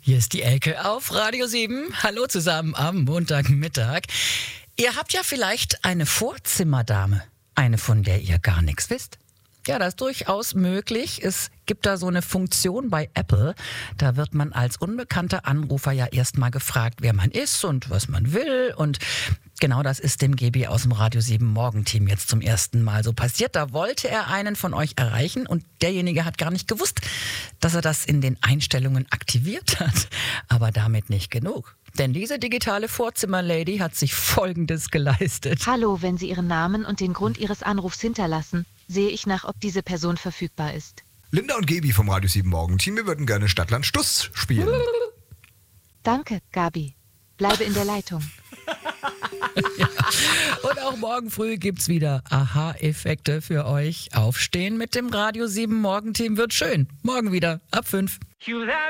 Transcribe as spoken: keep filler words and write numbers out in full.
Hier ist die Elke auf Radio sieben. Hallo zusammen am Montagmittag. Ihr habt ja vielleicht eine Vorzimmerdame, eine, von der ihr gar nichts wisst. Ja, das ist durchaus möglich. Es gibt da so eine Funktion bei Apple. Da wird man als unbekannter Anrufer ja erstmal gefragt, wer man ist und was man will. Und genau das ist dem Gebi aus dem Radio sieben Morgenteam jetzt zum ersten Mal so passiert. Da wollte er einen von euch erreichen und derjenige hat gar nicht gewusst, dass er das in den Einstellungen aktiviert hat. Aber damit nicht genug. Denn diese digitale Vorzimmerlady hat sich Folgendes geleistet. Hallo, wenn Sie Ihren Namen und den Grund Ihres Anrufs hinterlassen, sehe ich nach, ob diese Person verfügbar ist. Linda und Gebi vom Radio sieben Morgenteam, wir würden gerne Stadtland Stuss spielen. Danke, Gabi. Bleibe in der Leitung. Ja. Und auch morgen früh gibt's wieder Aha-Effekte für euch. Aufstehen mit dem Radio sieben Morgenteam wird schön. Morgen wieder ab fünf.